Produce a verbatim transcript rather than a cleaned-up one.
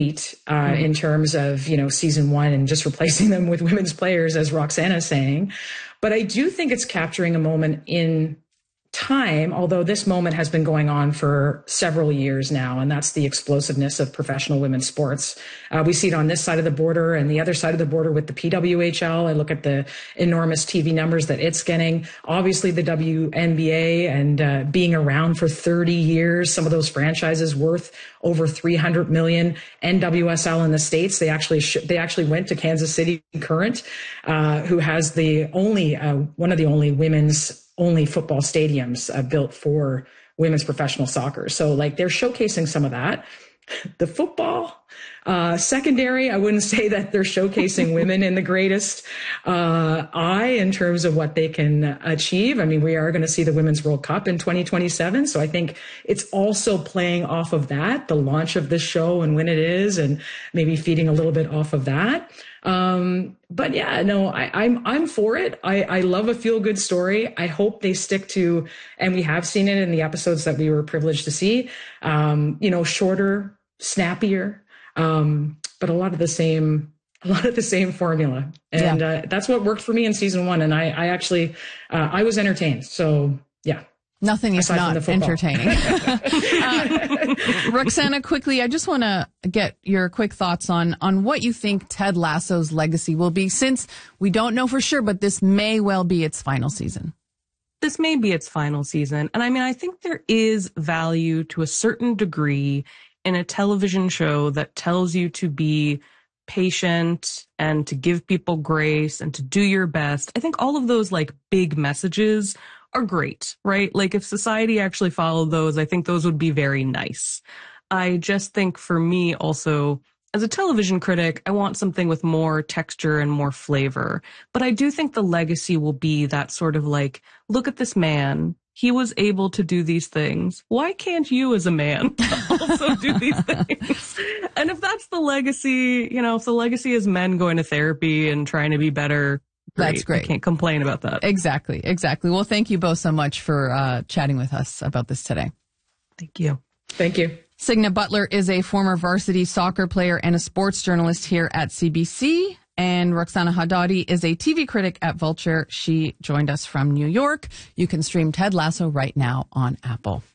uh, in terms of, you know, season one and just replacing them with women's players, as Roxana's saying. But I do think it's capturing a moment in time, although this moment has been going on for several years now, and that's the explosiveness of professional women's sports. Uh, we see it on this side of the border and the other side of the border with the P W H L. I look at the enormous T V numbers that it's getting. Obviously, the W N B A and uh, being around for thirty years, some of those franchises worth over three hundred million. N W S L in the States, they actually sh- they actually went to Kansas City Current, uh, who has the only uh, one of the only women's only football stadiums uh, built for women's professional soccer. So like they're showcasing some of that. The football uh, secondary, I wouldn't say that they're showcasing women in the greatest uh, eye in terms of what they can achieve. I mean, we are going to see the Women's World Cup in twenty twenty-seven. So I think it's also playing off of that, the launch of this show and when it is, and maybe feeding a little bit off of that. Um, but yeah, no, I, I'm, I'm for it. I, I love a feel good story. I hope they stick to, and we have seen it in the episodes that we were privileged to see, um, you know, shorter, snappier, um, but a lot of the same, a lot of the same formula. And, yeah. uh, that's what worked for me in season one. And I, I actually, uh, I was entertained. So yeah. Nothing is not entertaining. uh, Roxana, quickly, I just want to get your quick thoughts on, on what you think Ted Lasso's legacy will be, since we don't know for sure, but this may well be its final season. This may be its final season. And I mean, I think there is value to a certain degree in a television show that tells you to be patient and to give people grace and to do your best. I think all of those like big messages are great, right? Like if society actually followed those, I think those would be very nice. I just think for me also, as a television critic, I want something with more texture and more flavor. But I do think the legacy will be that sort of like, look at this man. He was able to do these things. Why can't you as a man also do these things? And if that's the legacy, you know, if the legacy is men going to therapy and trying to be better, Great. That's great. I can't complain about that. Exactly. Exactly. Well, thank you both so much for uh, chatting with us about this today. Thank you. Thank you. Signa Butler is a former varsity soccer player and a sports journalist here at C B C. And Roxana Hadadi is a T V critic at Vulture. She joined us from New York. You can stream Ted Lasso right now on Apple.